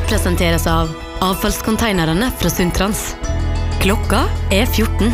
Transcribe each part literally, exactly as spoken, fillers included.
presenteres av avfallskonteinerne fra Sundtrans. Klokka er fjorten.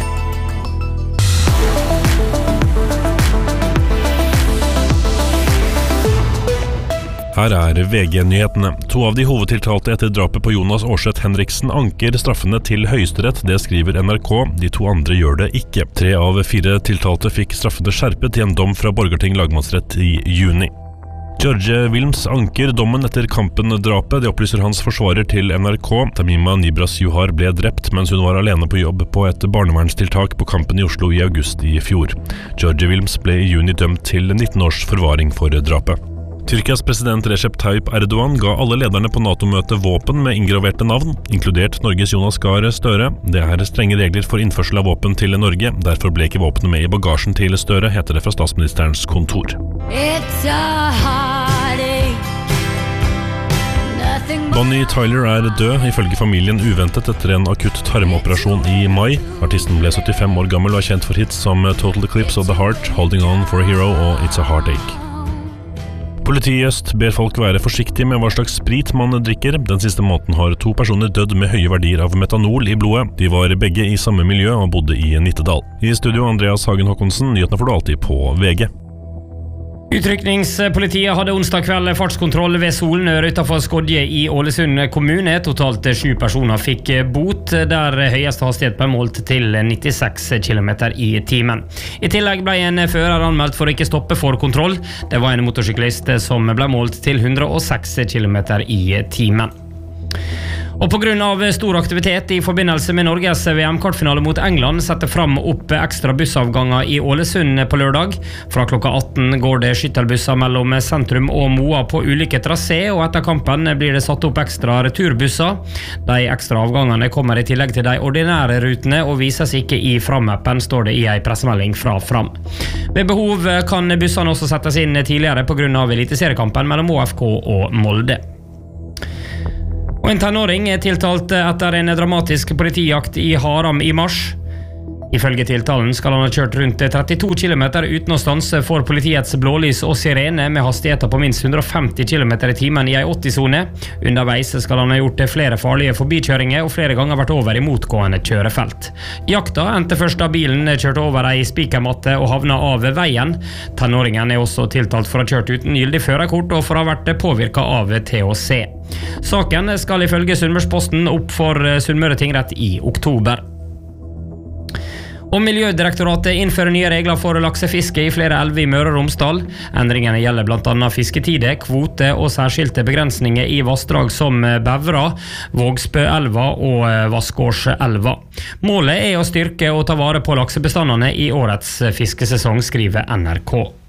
Her er V G-nyhetene. To av de hovedtiltalte etter drapet på Jonas Aarseth Henriksen anker straffene til Høyesterett, det skriver N R K. De to andre gjør det ikke. Tre av fire tiltalte fikk straffene skjerpet i en dom fra Borgarting lagmannsrett i juni. George Wilms anker dommen etter Kampen-drapet, det opplyser hans forsvarer til N R K. Tamima Nibras Juhar ble drept mens hun var alene på jobb på et barnevernstiltak på Kampen i Oslo i august i fjor. George Wilms ble i juni dømt til nitten års forvaring for drapet. Tyrkias president Recep Tayyip Erdogan ga alle lederne på NATO-møtet våpen med inngraverte navn, inkludert Norges Jonas Gahr Støre. Det er strenge regler for innførsel av våpen til Norge, derfor ble ikke våpnene med i bagasjen til Støre, heter det fra statsministerens kontor. Bonnie Tyler er død, ifølge familien uventet etter en akutt tarmoperasjon i mai. Artisten ble syttifem år gammel og er kjent for hits som Total Eclipse of the Heart, Holding On for a Hero og It's a Heartache. Politiet i øst ber folk være forsiktige med hva slags sprit man drikker. Den siste måneden har to personer dødd med høye verdier av metanol i blodet. De var begge i samme miljø og bodde i Nittedal. I studio Andreas Hagen Håkonsen, nyhetene får du alltid på V G. Utrykningspolitiet hadde onsdag kveld fartskontroll ved Solnør utenfor Skodje i Ålesund kommune. Totalt sju personer fikk bot, der høyeste hastighet ble målt til nittiseks kilometer i timen. I tillegg ble en fører anmeldt for å ikke stoppe for kontroll. Det var en motorsyklist som ble målt til hundre og seks kilometer i timen. Og på grunn av stor aktivitet i forbindelse med Norges V M-kvartfinale mot England setter fram opp ekstra bussavganger i Ålesund på lørdag. Fra klokka atten går det skyttelbusser mellom sentrum og Moa på ulike trasé, og etter kampen blir det satt opp ekstra returbusser. De ekstra avgangene kommer i tillegg til de ordinære rutene og vises ikke i Fram-appen, står det i en pressemelding fra Fram. Ved behov kan bussene også settes inn tidligere på grunn av eliteseriekampen mellom Å F K og Molde. Og en tenåring er tiltalt etter en dramatisk politijakt i Haram i mars. Ifølge tiltalen skal han ha kjørt rundt trettito kilometer uten å stanse for politiets blålys og sirene med hastigheter på minst hundre og femti kilometer i timen i en åtti-sone. Underveis skal han ha gjort flere farlige forbikjøringer og flere ganger vært over i motgående kjørefelt. Jakta endte først da bilen kjørte over ei spikermatte og havna av veien. Tenåringen er også tiltalt for å ha kjørt uten gyldig førerkort og for å ha vært påvirket av T H C. Saken skal ifølge Sunnmørsposten opp for Sunnmøre tingrett i oktober. Og Miljødirektoratet innfører nye regler for laksefiske i flere elver i Møre og Romsdal. Endringene gjelder blant annet fisketide, kvote og særskilte begrensninger i vassdrag som Bevra, Vågsbøelva og Vassgårdselva. Målet er å styrke og ta vare på laksebestandene i årets fiskesesong, skriver N R K.